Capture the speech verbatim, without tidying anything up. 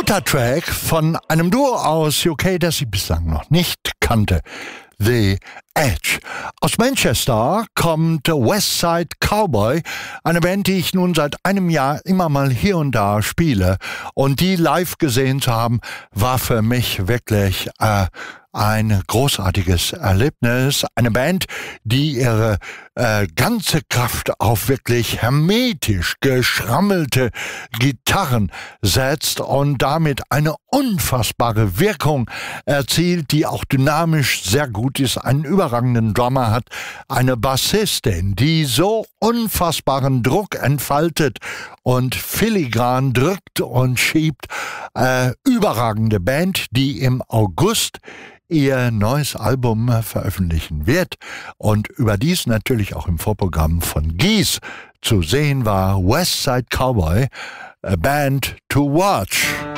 guter Track von einem Duo aus U K, das ich bislang noch nicht kannte. The Edge. Aus Manchester kommt West Side Cowboy, eine Band, die ich nun seit einem Jahr immer mal hier und da spiele. Und die live gesehen zu haben, war für mich wirklich äh, ein großartiges Erlebnis. Eine Band, die ihre äh, ganze Kraft auf wirklich hermetisch geschrammelte Gitarren setzt und damit eine unfassbare Wirkung erzielt, die auch dynamisch sehr gut ist, einen überragenden Drummer hat, eine Bassistin, die so unfassbaren Druck entfaltet und filigran drückt und schiebt. Äh, überragende Band, die im August ihr neues Album veröffentlichen wird und überdies natürlich auch im Vorprogramm von Gies zu sehen war. West Side Cowboy, a band to watch.